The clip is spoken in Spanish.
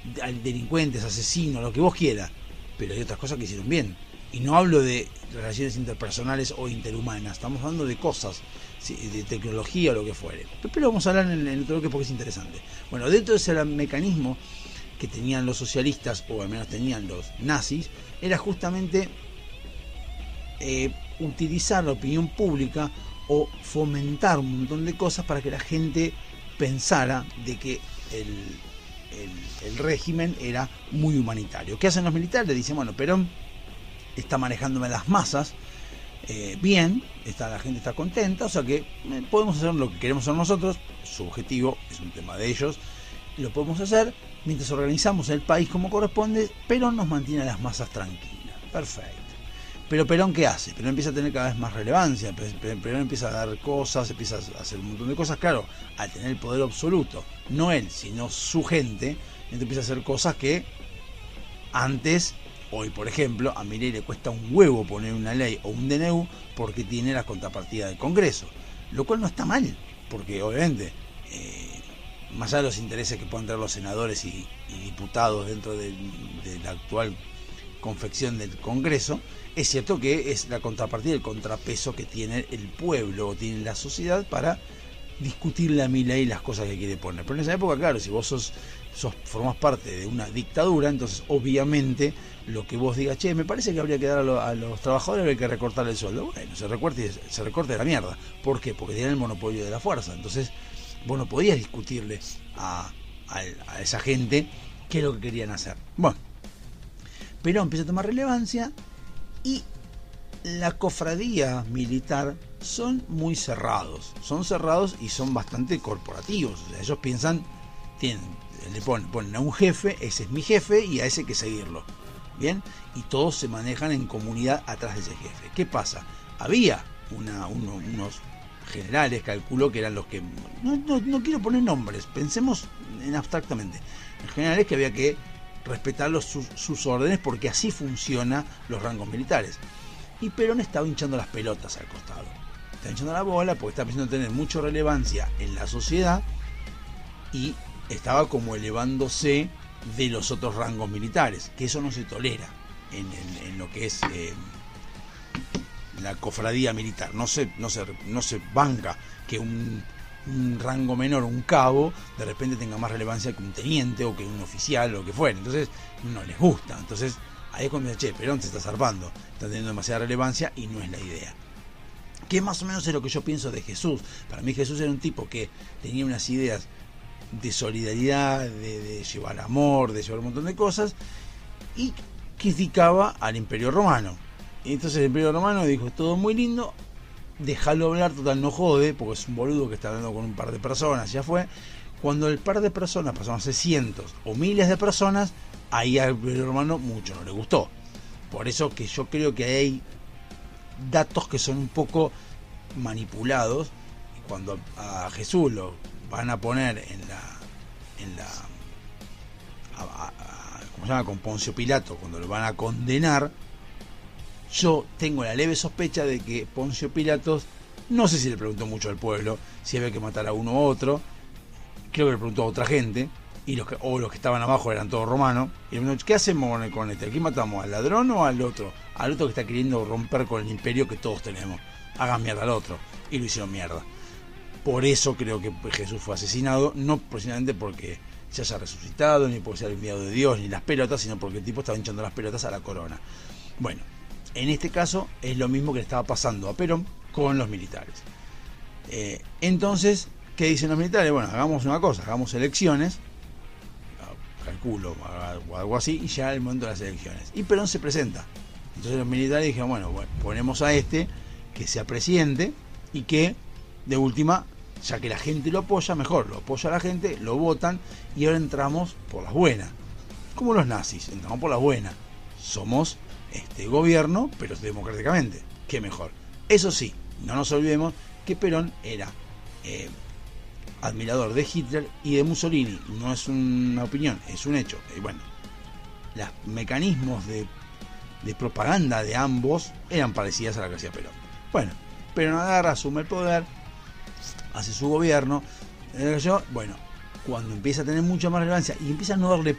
delincuentes, asesinos, lo que vos quieras, pero hay otras cosas que hicieron bien. Y no hablo de relaciones interpersonales o interhumanas, estamos hablando de cosas, ¿sí?, de tecnología o lo que fuere. Pero vamos a hablar en el otro bloque porque es interesante. Bueno, dentro de ese mecanismo que tenían los socialistas, o al menos tenían los nazis, era justamente utilizar la opinión pública o fomentar un montón de cosas para que la gente pensara de que el régimen era muy humanitario. ¿Qué hacen los militares? Dicen, bueno, Perón está manejándome las masas bien, la gente está contenta, o sea que podemos hacer lo que queremos hacer nosotros, su objetivo es un tema de ellos, lo podemos hacer mientras organizamos el país como corresponde. Perón nos mantiene a las masas tranquilas, perfecto. Pero Perón, ¿qué hace? Perón empieza a tener cada vez más relevancia, Perón empieza a dar cosas, empieza a hacer un montón de cosas, claro, al tener el poder absoluto, no él, sino su gente, entonces empieza a hacer cosas que antes, hoy por ejemplo, a Milei le cuesta un huevo poner una ley o un DNU porque tiene la contrapartida del Congreso, lo cual no está mal, porque obviamente, más allá de los intereses que puedan tener los senadores y diputados dentro de la actual confección del Congreso, es cierto que es la contrapartida, el contrapeso que tiene el pueblo o tiene la sociedad para discutirle a Milei las cosas que quiere poner. Pero en esa época, claro, si vos formás parte de una dictadura, entonces obviamente lo que vos digas, che, me parece que habría que dar a los trabajadores, habría que recortar el sueldo. Bueno, se recorte de la mierda. ¿Por qué? Porque tienen el monopolio de la fuerza. Entonces vos no podías discutirle a esa gente qué es lo que querían hacer. Bueno, Perón empieza a tomar relevancia y la cofradía militar son muy cerrados, y son bastante corporativos. O sea, ellos piensan, le ponen a un jefe, ese es mi jefe y a ese hay que seguirlo, bien, y todos se manejan en comunidad atrás de ese jefe. ¿Qué pasa? Había unos generales, calculo que eran los que, no quiero poner nombres, pensemos en abstractamente, generales que había que respetar sus órdenes porque así funcionan los rangos militares. Y Perón estaba hinchando las pelotas al costado, estaba hinchando la bola porque estaba empezando a tener mucha relevancia en la sociedad y estaba como elevándose de los otros rangos militares, que eso no se tolera en lo que es la cofradía militar. No se banca que un rango menor, un cabo, de repente tenga más relevancia que un teniente o que un oficial o lo que fuera. Entonces no les gusta. Entonces ahí es cuando dice, che, Perón se está zarpando, está teniendo demasiada relevancia y no es la idea. Que más o menos es lo que yo pienso de Jesús. Para mí Jesús era un tipo que tenía unas ideas de solidaridad, de llevar amor, de llevar un montón de cosas, y criticaba al Imperio Romano. Y entonces el Imperio Romano dijo, todo muy lindo, déjalo hablar, total no jode, porque es un boludo que está hablando con un par de personas, ya fue. Cuando el par de personas pasaron a ser cientos o miles de personas, ahí al Imperio Romano mucho no le gustó. Por eso que yo creo que hay datos que son un poco manipulados, y cuando a Jesús lo van a poner ¿cómo se llama? Con Poncio Pilato, cuando lo van a condenar, yo tengo la leve sospecha de que Poncio Pilatos, no sé si le preguntó mucho al pueblo si había que matar a uno u otro, creo que le preguntó a otra gente, y los que estaban abajo eran todos romanos, y le preguntó, ¿qué hacemos con este? ¿A quién matamos? ¿Al ladrón o al otro? Al otro que está queriendo romper con el imperio que todos tenemos. Hagan mierda al otro. Y lo hicieron mierda. Por eso creo que Jesús fue asesinado, no precisamente porque se haya resucitado, ni porque sea el enviado de Dios, ni las pelotas, sino porque el tipo estaba hinchando las pelotas a la corona. Bueno, en este caso es lo mismo que le estaba pasando a Perón con los militares. Entonces, ¿qué dicen los militares? Bueno, hagamos una cosa, hagamos elecciones, calculo, o algo así, y ya el momento de las elecciones. Y Perón se presenta. Entonces los militares dijeron, bueno, ponemos a este que sea presidente y que, de última, ya que la gente lo apoya, mejor, lo apoya la gente, lo votan y ahora entramos por las buenas. Como los nazis, entramos por las buenas. Somos gobierno, pero democráticamente. ¿Qué mejor? Eso sí, no nos olvidemos que Perón era admirador de Hitler y de Mussolini. No es una opinión, es un hecho. Y bueno, los mecanismos de propaganda de ambos eran parecidas a la que hacía Perón. Bueno, Perón agarra, asume el poder, hace su gobierno. Bueno, cuando empieza a tener mucha más relevancia y empieza a no darle